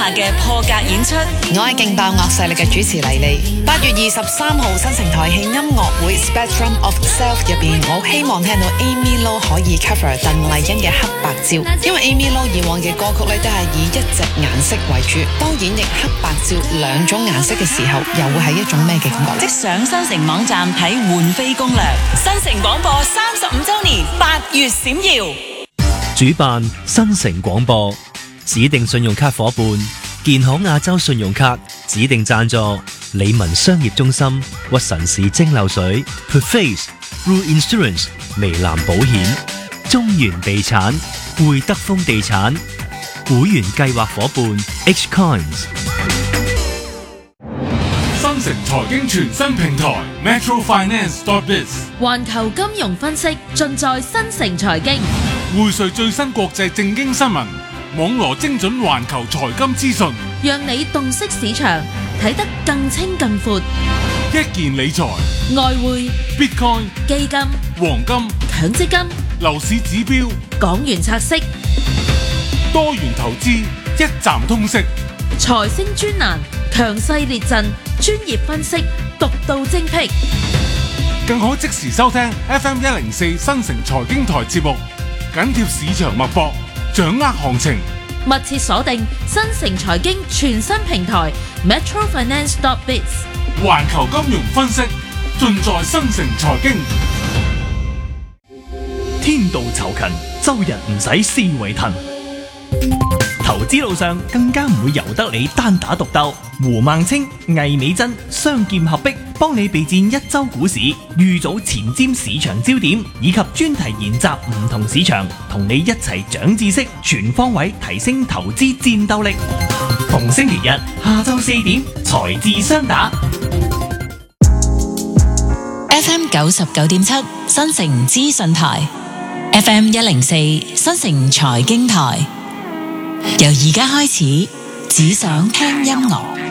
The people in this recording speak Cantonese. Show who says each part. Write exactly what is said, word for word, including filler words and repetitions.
Speaker 1: 下嘅破格演出。
Speaker 2: 我係勁爆樂勢力嘅主持麗麗。八月二十三號新城台慶音樂會 Spectrum of Self 入邊，我希望聽到 Amy Lo 可以 cover 鄧麗欣嘅黑白照，因為 Amy Lo 以往嘅歌曲咧都係以一隻顏色為主，當演繹黑白照兩種顏色嘅時候，又會係一種咩嘅感覺？
Speaker 1: 即上新城網站睇換飛攻略。新城廣播三十五週年，八月閃耀。
Speaker 3: 主辦新城廣播，指定信用卡伙伴建行亞洲信用卡，指定贊助理文商業中心、屈臣氏蒸餾水、Perface、Blue Insurance、微藍保險、中原地產、會德豐地產，會員計劃伙伴 H Coins。
Speaker 4: 新城財經全新平台 Metro Finance dot biz，
Speaker 5: 環球金融分析盡在新城財經，
Speaker 4: 匯萃最新國際政經新聞，網羅精準環球財金資訊，
Speaker 5: 讓你洞悉市場，睇得更清更闊。
Speaker 4: 一件理財、
Speaker 5: 外匯、
Speaker 4: Bitcoin、
Speaker 5: 基金、
Speaker 4: 黃金、
Speaker 5: 強積金、
Speaker 4: 樓市指標、
Speaker 5: 港元拆息、
Speaker 4: 多元投資，一站通識。
Speaker 5: 財星專欄，強勢列陣，專業分析，獨到精闢，
Speaker 4: 更可即時收聽 F M 一零四新城財經台節目，緊貼市場脈搏，掌握行情。
Speaker 5: 密切鎖定新城財經全新平台 Metro Finance dot biz，
Speaker 4: 環球金融分析盡在新城財經。
Speaker 6: 天道酬勤，周日唔使思維騰。投資路上更加唔會由得你單打獨鬥。胡孟青、魏美珍雙劍合璧，幫你備戰一周股市，預早前瞻市場焦點，以及專題研習唔同市場，同你一齊長知識，全方位提升投資戰鬥力。逢星期日下晝四點，財智雙打。
Speaker 1: F M 九十九點七新城資訊台 ，F M 一零四新城財經台。由而家開始，只想聽音樂。